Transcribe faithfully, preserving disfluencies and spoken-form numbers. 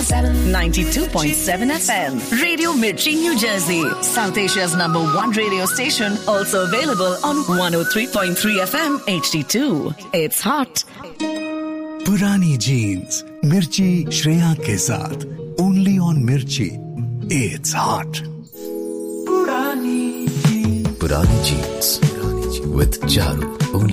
ninety-two point seven F M. Radio Mirchi, New Jersey. South Asia's number one radio station. Also available on one oh three point three F M H D two. It's hot. पुरानी jeans मिर्ची श्रेया के साथ. Only on Mirchi. It's hot. Purani jeans with Charu. Only